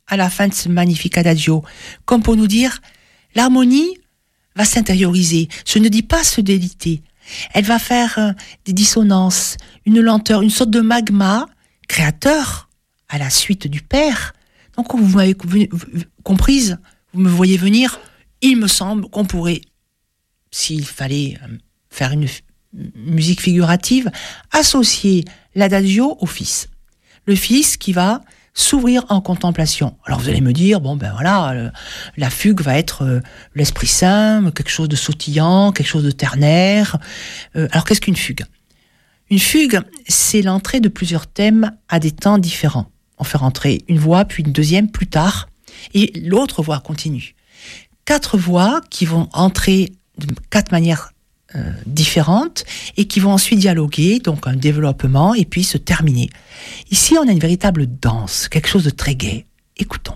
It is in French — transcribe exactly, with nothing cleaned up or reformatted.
à la fin de ce magnifique adagio, comme pour nous dire, l'harmonie va s'intérioriser. Je ne dis pas se déliter. Elle va faire euh, des dissonances, une lenteur, une sorte de magma créateur à la suite du Père. Donc, vous m'avez comprise, vous me voyez venir, il me semble qu'on pourrait, s'il fallait faire une f- musique figurative, associer l'adagio au Fils. Le Fils qui va s'ouvrir en contemplation. Alors vous allez me dire, bon ben voilà, euh, la fugue va être euh, l'Esprit Saint, quelque chose de sautillant, quelque chose de ternaire. Euh, alors qu'est-ce qu'une fugue ? Une fugue, c'est l'entrée de plusieurs thèmes à des temps différents. On fait rentrer une voix, puis une deuxième plus tard, et l'autre voix continue. Quatre voix qui vont entrer de quatre manières euh, différentes et qui vont ensuite dialoguer, donc un développement, et puis se terminer. Ici, on a une véritable danse, quelque chose de très gai. Écoutons.